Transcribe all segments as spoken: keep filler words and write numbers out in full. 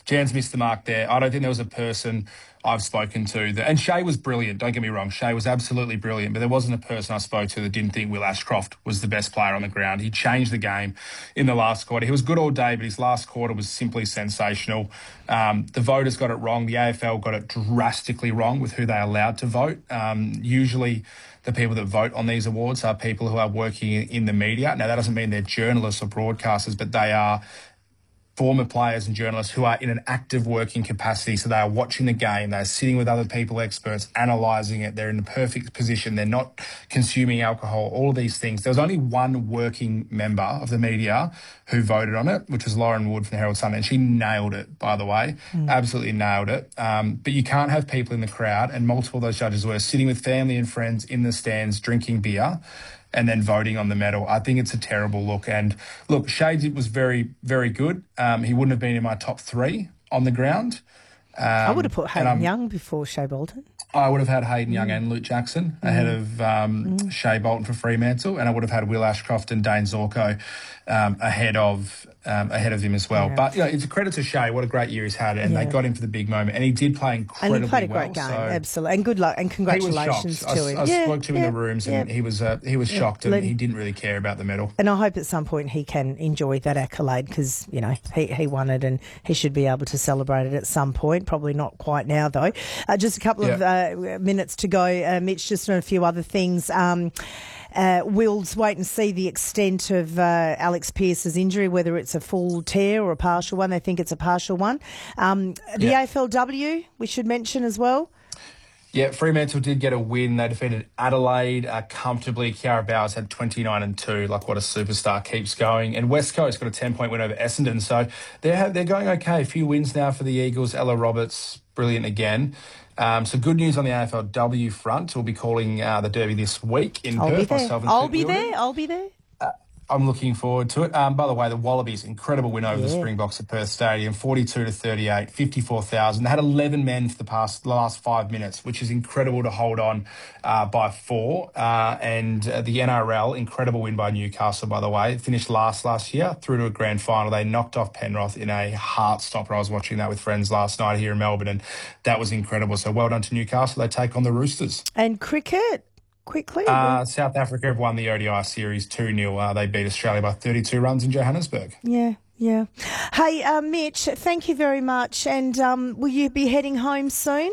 Jan's missed the mark there. I don't think there was a person I've spoken to that, and Shea was brilliant, don't get me wrong. Shea was absolutely brilliant, but there wasn't a person I spoke to that didn't think Will Ashcroft was the best player on the ground. He changed the game in the last quarter. He was good all day, but his last quarter was simply sensational. Um, the voters got it wrong. The A F L got it drastically wrong with who they allowed to vote. Um, usually the people that vote on these awards are people who are working in the media. Now, that doesn't mean they're journalists or broadcasters, but they are former players and journalists who are in an active working capacity. So they are watching the game, they're sitting with other people, experts, analysing it, they're in the perfect position, they're not consuming alcohol, all of these things. There was only one working member of the media who voted on it, which was Lauren Wood from the Herald Sun, and she nailed it, by the way, mm. absolutely nailed it. Um, but you can't have people in the crowd, and multiple of those judges were sitting with family and friends in the stands drinking beer and then voting on the medal. I think it's a terrible look. And look, Shades was very, very good. Um, he wouldn't have been in my top three on the ground. Um, I would have put Hayden Young before Shea Bolton. I would have had Hayden Young mm. and Luke Jackson mm. ahead of um, mm. Shea Bolton for Fremantle, and I would have had Will Ashcroft and Dane Zorko um, ahead of um, ahead of him as well. Yeah. But you know, it's a credit to Shea. What a great year he's had, and yeah. they got him for the big moment, and he did play incredibly well. And he played a great well, game, so absolutely, and good luck and congratulations to him. I, I yeah, spoke to him yeah, in the rooms, and yeah. he was uh, he was yeah. shocked, and Let, he didn't really care about the medal. And I hope at some point he can enjoy that accolade because you know he he won it, and he should be able to celebrate it at some point. Probably not quite now though. Uh, just a couple yeah. of uh, minutes to go, uh, Mitch. Just on a few other things. Um, Uh, we'll wait and see the extent of uh, Alex Pearce's injury, whether it's a full tear or a partial one. They think it's a partial one. Um, the yeah. A F L W, we should mention as well. Yeah, Fremantle did get a win. They defeated Adelaide uh, comfortably. Kiara Bowers had twenty-nine and two, like what a superstar keeps going. And West Coast got a ten-point win over Essendon. So they're, they're going okay. A few wins now for the Eagles. Ella Roberts, brilliant again. Um, so good news on the A F L W front. We'll be calling uh, the Derby this week in I'll Perth. Be there. Myself and I'll Pete be Wheeldon. there. I'll be there. Uh, I'm looking forward to it. Um, by the way, the Wallabies, incredible win over yeah. the Springboks at Perth Stadium, forty-two to thirty-eight, fifty-four thousand. They had eleven men for the past the last five minutes, which is incredible to hold on uh, by four. Uh, and uh, the N R L, incredible win by Newcastle, by the way. Finished last last year, through to a grand final. They knocked off Penrith in a heart stopper. I was watching that with friends last night here in Melbourne, and that was incredible. So well done to Newcastle. They take on the Roosters. And cricket. Quickly. Uh, South Africa have won the O D I series two nil. Uh, they beat Australia by thirty-two runs in Johannesburg. Yeah, yeah. Hey, uh, Mitch, thank you very much. And um, will you be heading home soon?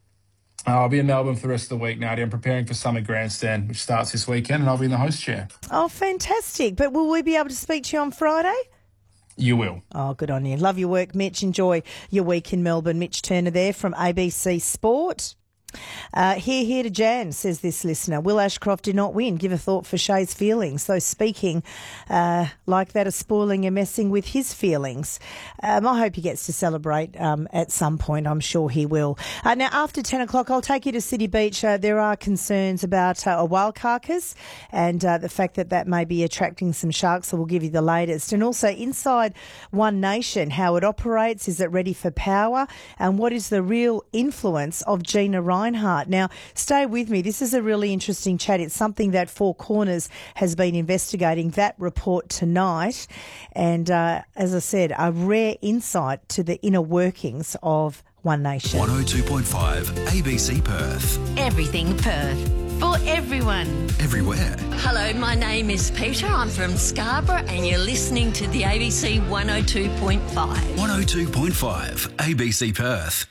Uh, I'll be in Melbourne for the rest of the week, Nadia. I'm preparing for Summer Grandstand, which starts this weekend, and I'll be in the host chair. Oh, fantastic. But will we be able to speak to you on Friday? You will. Oh, good on you. Love your work, Mitch. Enjoy your week in Melbourne. Mitch Turner there from A B C Sport. Uh, here, here to Jan, says this listener. Will Ashcroft did not win. Give a thought for Shea's feelings. Though speaking uh, like that is spoiling and messing with his feelings. Um, I hope he gets to celebrate um, at some point. I'm sure he will. Uh, now, after ten o'clock, I'll take you to City Beach. Uh, there are concerns about uh, a wild carcass and uh, the fact that that may be attracting some sharks, so we'll give you the latest. And also inside One Nation, how it operates, is it ready for power, and what is the real influence of Gina Ryan? Reinhart. Now, stay with me. This is a really interesting chat. It's something that Four Corners has been investigating, that report tonight. And uh, as I said, a rare insight to the inner workings of One Nation. one oh two point five A B C Perth. Everything Perth. For everyone. Everywhere. Hello, my name is Peter. I'm from Scarborough and you're listening to the A B C one oh two point five. one oh two point five A B C Perth.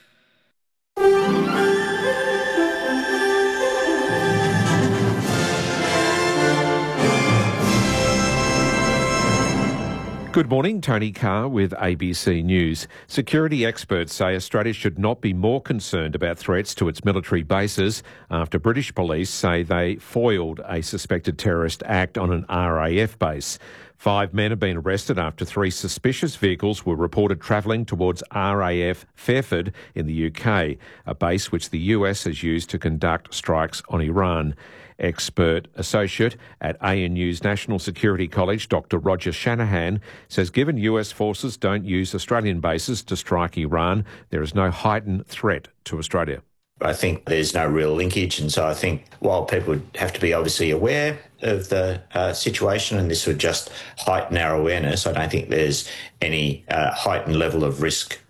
Good morning, Tony Carr with A B C News. Security experts say Australia should not be more concerned about threats to its military bases after British police say they foiled a suspected terrorist act on an R A F base. Five men have been arrested after three suspicious vehicles were reported travelling towards R A F Fairford in the U K, a base which the U S has used to conduct strikes on Iran. Expert associate at A N U's National Security College, Doctor Roger Shanahan, says given U S forces don't use Australian bases to strike Iran, there is no heightened threat to Australia. I think there's no real linkage, and so I think while people would have to be obviously aware of the uh, situation, and this would just heighten our awareness, I don't think there's any uh, heightened level of risk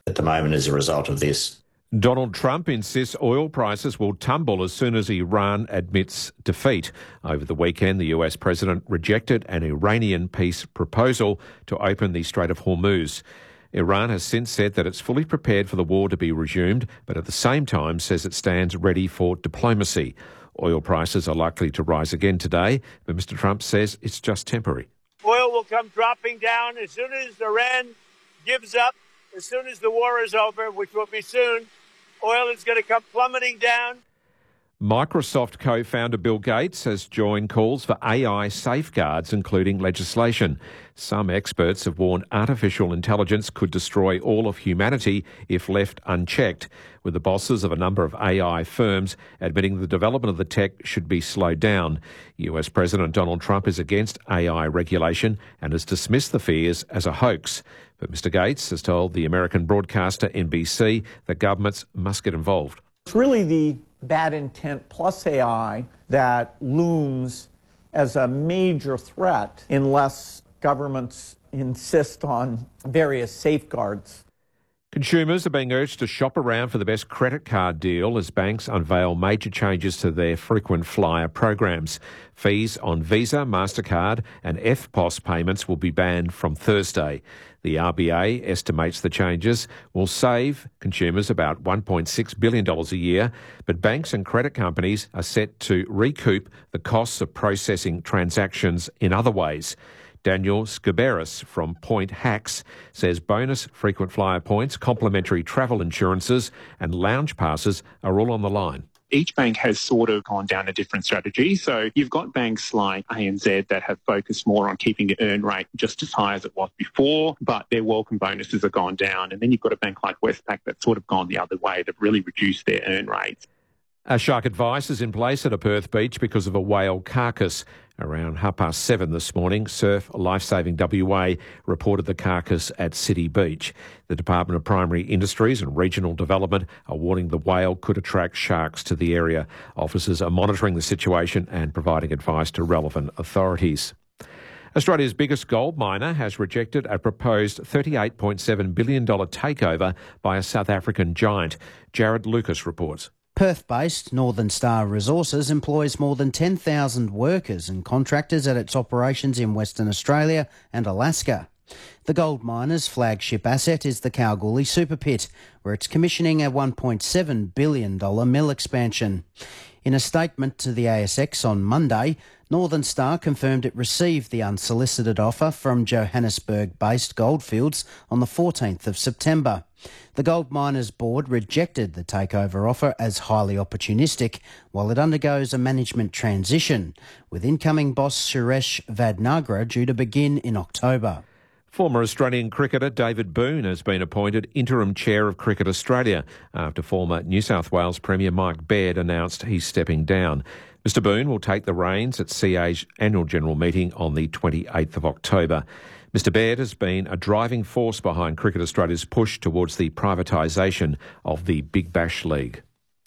at the moment as a result of this. Donald Trump insists oil prices will tumble as soon as Iran admits defeat. Over the weekend, the U S president rejected an Iranian peace proposal to open the Strait of Hormuz. Iran has since said that it's fully prepared for the war to be resumed, but at the same time says it stands ready for diplomacy. Oil prices are likely to rise again today, but Mister Trump says it's just temporary. Oil will come dropping down as soon as Iran gives up, as soon as the war is over, which will be soon. Oil is going to come plummeting down. Microsoft co-founder Bill Gates has joined calls for A I safeguards, including legislation. Some experts have warned artificial intelligence could destroy all of humanity if left unchecked, with the bosses of a number of A I firms admitting the development of the tech should be slowed down. U S President Donald Trump is against A I regulation and has dismissed the fears as a hoax. But Mister Gates has told the American broadcaster N B C that governments must get involved. It's really the bad intent plus A I that looms as a major threat unless governments insist on various safeguards. Consumers are being urged to shop around for the best credit card deal as banks unveil major changes to their frequent flyer programs. Fees on Visa, MasterCard and F P O S payments will be banned from Thursday. The R B A estimates the changes will save consumers about one point six billion dollars a year, but banks and credit companies are set to recoup the costs of processing transactions in other ways. Daniel Skaberis from Point Hacks says bonus frequent flyer points, complimentary travel insurances and lounge passes are all on the line. Each bank has sort of gone down a different strategy. So you've got banks like A N Z that have focused more on keeping the earn rate just as high as it was before, but their welcome bonuses have gone down. And then you've got a bank like Westpac that's sort of gone the other way. They've really reduced their earn rates. A shark advice is in place at a Perth beach because of a whale carcass. Around half past seven this morning, Surf Lifesaving W A reported the carcass at City Beach. The Department of Primary Industries and Regional Development are warning the whale could attract sharks to the area. Officers are monitoring the situation and providing advice to relevant authorities. Australia's biggest gold miner has rejected a proposed thirty-eight point seven billion dollars takeover by a South African giant. Jared Lucas reports. Perth-based Northern Star Resources employs more than ten thousand workers and contractors at its operations in Western Australia and Alaska. The gold miner's flagship asset is the Kalgoorlie Super Pit, where it's commissioning a one point seven billion dollars mill expansion. In a statement to the A S X on Monday, Northern Star confirmed it received the unsolicited offer from Johannesburg-based Goldfields on the fourteenth of September. The gold miners' board rejected the takeover offer as highly opportunistic while it undergoes a management transition, with incoming boss Suresh Vadnagra due to begin in October. Former Australian cricketer David Boon has been appointed interim chair of Cricket Australia after former New South Wales Premier Mike Baird announced he's stepping down. Mister Boon will take the reins at C A's annual general meeting on the twenty-eighth of October. Mister Baird has been a driving force behind Cricket Australia's push towards the privatisation of the Big Bash League.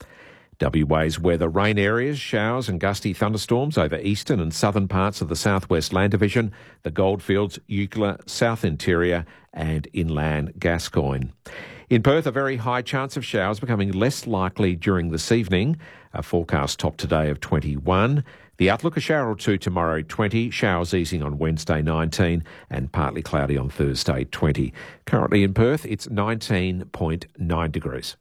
W A's weather: rain areas, showers and gusty thunderstorms over eastern and southern parts of the Southwest Land Division, the Goldfields, Eucla, South Interior and inland Gascoyne. In Perth, a very high chance of showers becoming less likely during this evening. A forecast top today of twenty-one. The outlook: a shower or two tomorrow, twenty. Showers easing on Wednesday, nineteen. And partly cloudy on Thursday, twenty. Currently in Perth, it's nineteen point nine degrees.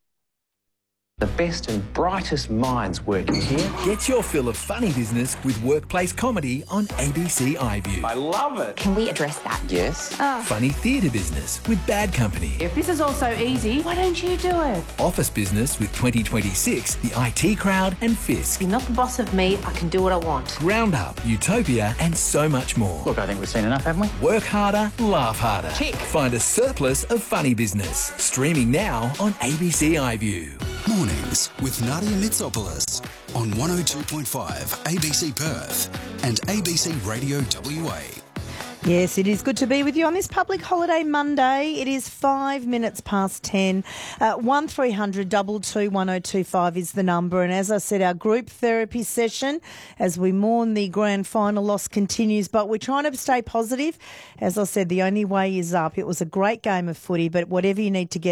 The best and brightest minds working here. Get your fill of funny business with workplace comedy on A B C iView. I love it. Can we address that? Yes. Oh. Funny theatre business with Bad Company. If this is all so easy, why don't you do it? Office business with twenty twenty-six, the I T Crowd and Fisk. You're not the boss of me, I can do what I want. Roundup, Utopia and so much more. Look, I think we've seen enough, haven't we? Work harder, laugh harder. Tick. Find a surplus of funny business. Streaming now on A B C iView. Mornings with Nadia Mitsopoulos on one oh two point five A B C Perth and A B C Radio W A. Yes, it is good to be with you on this public holiday Monday. It is five minutes past ten. Uh, one three hundred two two two one oh two five is the number. And as I said, our group therapy session as we mourn the grand final loss continues. But we're trying to stay positive. As I said, the only way is up. It was a great game of footy, but whatever you need to get